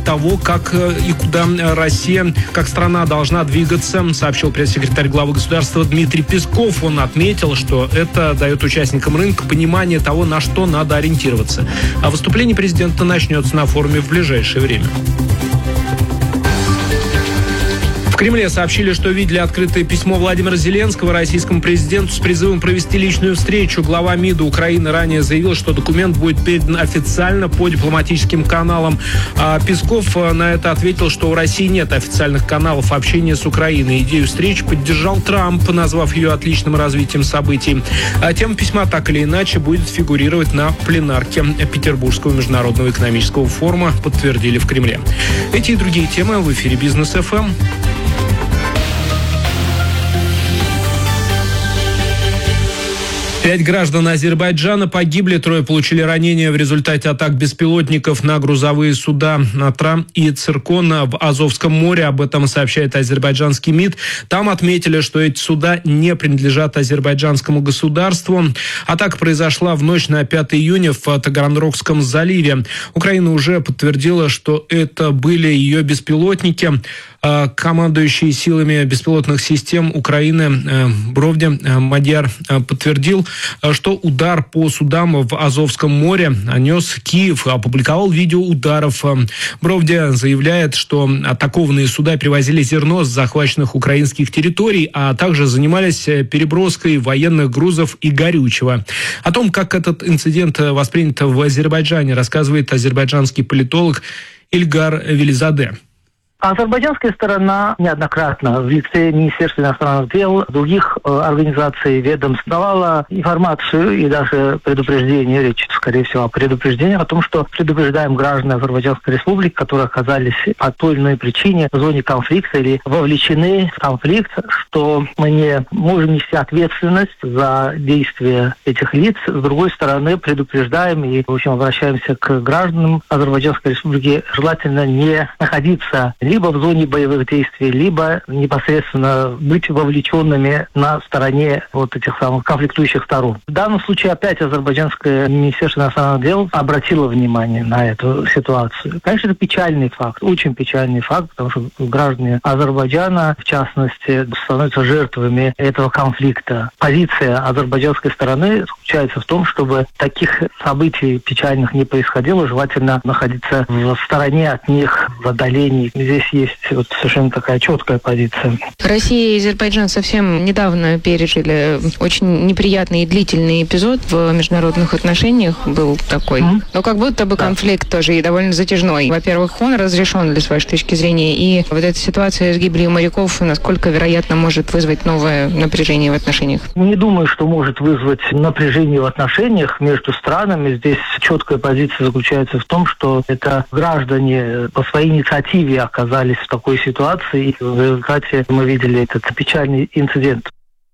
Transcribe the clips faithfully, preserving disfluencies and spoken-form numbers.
того, как и куда Россия, как страна должна двигаться, сообщил пресс-секретарь главы государства Дмитрий Песков. Он отметил, что это дает участникам рынка понимание того, на что надо ориентироваться. А выступление президента начнется на форуме в ближайшее время. В Кремле сообщили, что видели открытое письмо Владимира Зеленского российскому президенту с призывом провести личную встречу. Глава МИДа Украины ранее заявил, что документ будет передан официально по дипломатическим каналам. А Песков на это ответил, что у России нет официальных каналов общения с Украиной. Идею встречи поддержал Трамп, назвав ее отличным развитием событий. А тема письма так или иначе будет фигурировать на пленарке Петербургского международного экономического форума, подтвердили в Кремле. Эти и другие темы в эфире Бизнес эф эм. Пять граждан Азербайджана погибли, трое получили ранения в результате атак беспилотников на грузовые суда Натра и Циркон в Азовском море. Об этом сообщает азербайджанский МИД. Там отметили, что эти суда не принадлежат азербайджанскому государству. Атака произошла в ночь на пятое июня в Таганрогском заливе. Украина уже подтвердила, что это были ее беспилотники. Командующий силами беспилотных систем Украины Бровди Мадьяр подтвердил, что удар по судам в Азовском море нанес Киев, опубликовал видео ударов. Бровди заявляет, что атакованные суда привозили зерно с захваченных украинских территорий, а также занимались переброской военных грузов и горючего. О том, как этот инцидент воспринят в Азербайджане, рассказывает азербайджанский политолог Ильгар Велизаде. Азербайджанская сторона неоднократно в лице Министерства иностранных дел, других э, организаций, ведомств давала информацию и даже предупреждение, речь, скорее всего, о предупреждении о том, что предупреждаем граждан Азербайджанской республики, которые оказались по той или иной причине в зоне конфликта или вовлечены в конфликт, что мы не можем нести ответственность за действия этих лиц. С другой стороны, предупреждаем и, в общем, обращаемся к гражданам Азербайджанской республики, желательно не находиться либо в зоне боевых действий, либо непосредственно быть вовлеченными на стороне вот этих самых конфликтующих сторон. В данном случае опять азербайджанское Министерство иностранных дел обратило внимание на эту ситуацию. Конечно, это печальный факт, очень печальный факт, потому что граждане Азербайджана, в частности, становятся жертвами этого конфликта. Позиция азербайджанской стороны заключается в том, чтобы таких событий печальных не происходило, желательно находиться в стороне от них, в отдалении. Здесь есть вот совершенно такая четкая позиция. Россия и Азербайджан совсем недавно пережили очень неприятный и длительный эпизод в международных отношениях. Был такой. Mm-hmm. Но как будто бы конфликт да. тоже и довольно затяжной. Во-первых, он разрешен ли с вашей точки зрения? И вот эта ситуация с гибелью моряков, насколько вероятно может вызвать новое напряжение в отношениях? Не думаю, что может вызвать напряжение в отношениях между странами. Здесь четкая позиция заключается в том, что это граждане по своей инициативе оказались в такой ситуации, и в результате мы видели этот печальный инцидент.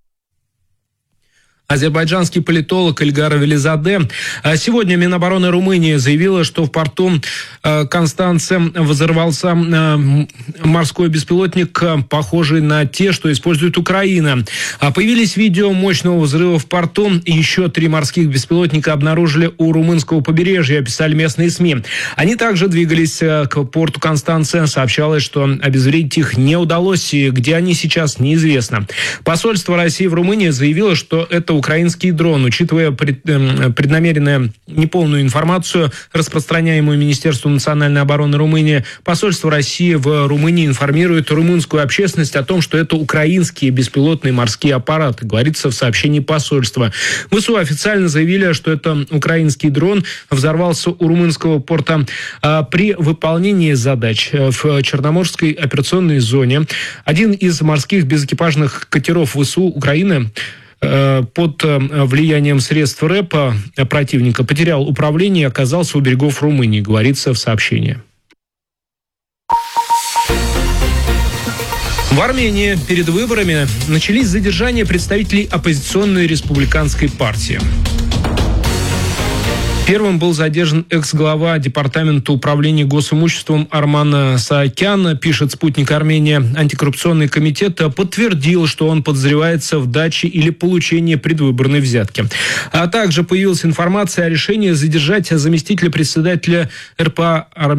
Азербайджанский политолог Ильгар Велизаде. Сегодня Минобороны Румынии заявила, что в порту Констанце взорвался морской беспилотник, похожий на те, что использует Украина. Появились видео мощного взрыва в порту. Еще три морских беспилотника обнаружили у румынского побережья, писали местные СМИ. Они также двигались к порту Констанце. Сообщалось, что обезвредить их не удалось, и где они сейчас, неизвестно. Посольство России в Румынии заявило, что это украинский дрон. Учитывая пред, э, преднамеренно неполную информацию, распространяемую Министерством национальной обороны Румынии, посольство России в Румынии информирует румынскую общественность о том, что это украинские беспилотные морские аппараты, говорится в сообщении посольства. ВСУ официально заявили, что это украинский дрон взорвался у румынского порта э, при выполнении задач в Черноморской операционной зоне. Один из морских безэкипажных катеров ВСУ Украины под влиянием средств РЭПа противника потерял управление и оказался у берегов Румынии, говорится в сообщении. В Армении перед выборами начались задержания представителей оппозиционной республиканской партии. Первым был задержан экс-глава Департамента управления госимуществом Арман Саакян. Пишет «Спутник Армения». Антикоррупционный комитет подтвердил, что он подозревается в даче или получении предвыборной взятки. А также появилась информация о решении задержать заместителя председателя эр пэ а